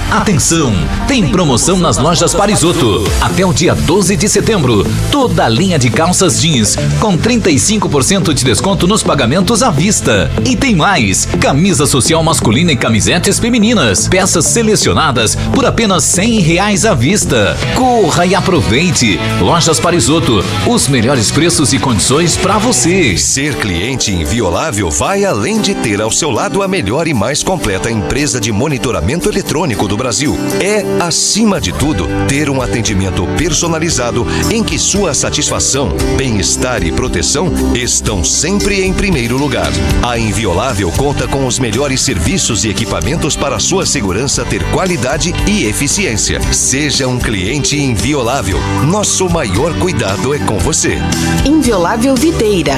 Atenção! Tem promoção nas lojas Parisotto. Até o dia 12 de setembro. Toda a linha de calças jeans com 35% de desconto nos pagamentos à vista. E tem mais! Camisa social masculina e camisetes femininas. Peças selecionadas por apenas R$100 à vista. Corra e aproveite! Lojas Parisotto. Os melhores preços e condições para você. Ser cliente inviolável vai além de ter ao seu lado a melhor e mais completa empresa de monitoramento eletrônico do Brasil. É, acima de tudo, ter um atendimento personalizado em que sua satisfação, bem-estar e proteção estão sempre em primeiro lugar. A Inviolável conta com os melhores serviços e equipamentos para sua segurança ter qualidade e eficiência. Seja um cliente inviolável. Nosso maior cuidado é com você. Inviolável Videira,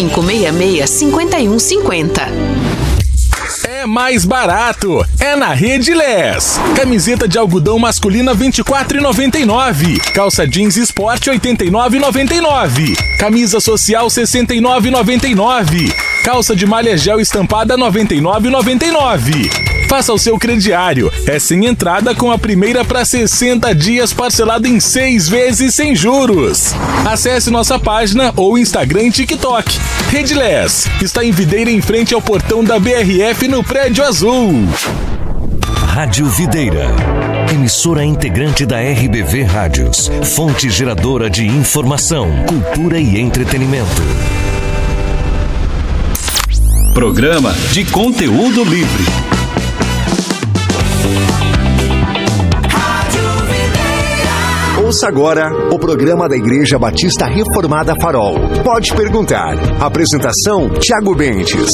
3566-5150. É mais barato, é na Rede Less. Camiseta de algodão masculina R$24,99. Calça jeans Sport R$89,99. Camisa social R$69,99. Calça de malha gel estampada R$99,99. Faça o seu crediário. É sem entrada com a primeira para 60 dias parcelado em 6 vezes sem juros. Acesse nossa página ou Instagram e TikTok. Rede Less está em Videira em frente ao portão da BRF no Prédio Azul. Rádio Videira. Emissora integrante da RBV Rádios. Fonte geradora de informação, cultura e entretenimento. Programa de conteúdo livre. Ouça agora o programa da Igreja Batista Reformada Farol. Pode perguntar. Apresentação: Tiago Bentes.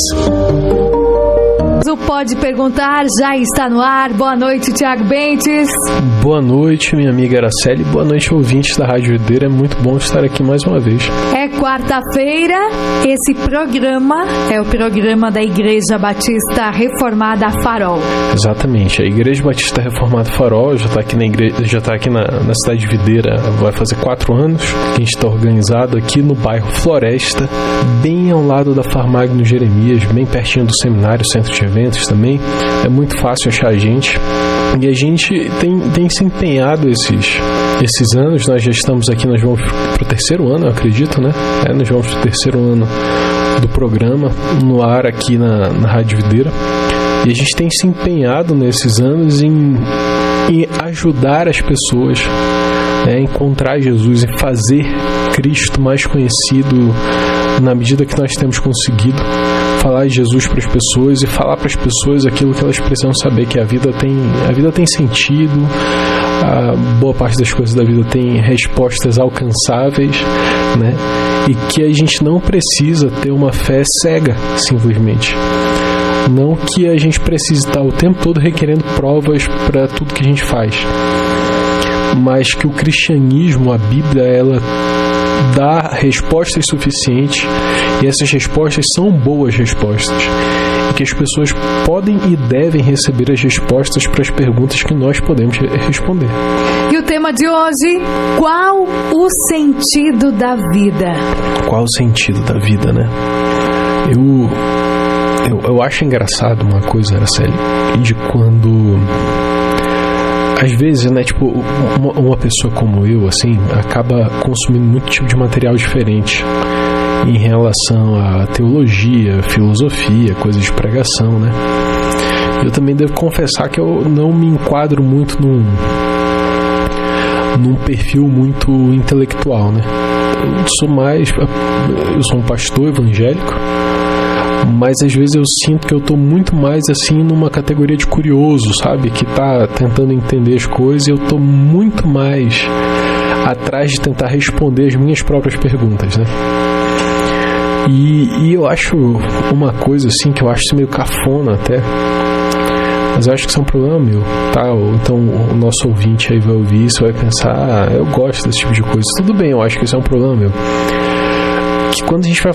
O Pode Perguntar já está no ar. Boa noite, Tiago Bentes. Boa noite, minha amiga Araceli. Boa noite, ouvintes da Rádio Videira. É muito bom estar aqui mais uma vez. É quarta-feira. Esse programa é o programa da Igreja Batista Reformada Farol. Exatamente. A Igreja Batista Reformada Farol já está aqui na cidade de Videira. Vai fazer 4 anos que a gente está organizado aqui no bairro Floresta, bem ao lado da Farmagno Jeremias, bem pertinho do seminário, centro de eventos também. É muito fácil achar a gente. E a gente tem se empenhado esses anos. Nós já estamos aqui, nós vamos para o 3º ano, eu acredito, né? Nós vamos para o 3º ano do programa no ar aqui na Rádio Videira. E a gente tem se empenhado nesses anos em ajudar as pessoas a encontrar Jesus e fazer Cristo mais conhecido na medida que nós temos conseguido. Falar de Jesus para as pessoas e falar para as pessoas aquilo que elas precisam saber, que a vida tem sentido, a boa parte das coisas da vida tem respostas alcançáveis, né? E que a gente não precisa ter uma fé cega, simplesmente. Não que a gente precise estar o tempo todo requerendo provas para tudo que a gente faz, mas que o cristianismo, a Bíblia, ela dá respostas suficientes, e essas respostas são boas respostas, e que as pessoas podem e devem receber as respostas para as perguntas que nós podemos responder. E o tema de hoje: qual o sentido da vida? Qual o sentido da vida, né? Eu acho engraçado uma coisa, Araceli, de quando às vezes, né, tipo, uma pessoa como eu, assim, acaba consumindo muito tipo de material diferente em relação à teologia, filosofia, coisas de pregação, né? Eu também devo confessar que eu não me enquadro muito num perfil muito intelectual, né? Eu sou um pastor evangélico, mas às vezes eu sinto que eu tô muito mais assim numa categoria de curioso, sabe? Que tá tentando entender as coisas, e eu tô muito mais atrás de tentar responder as minhas próprias perguntas, né? E eu acho uma coisa assim, que eu acho meio cafona até, mas eu acho que isso é um problema meu, tá? Então o nosso ouvinte aí vai ouvir isso, vai pensar: eu gosto desse tipo de coisa. Tudo bem, eu acho que isso é um problema meu. Que quando a gente vai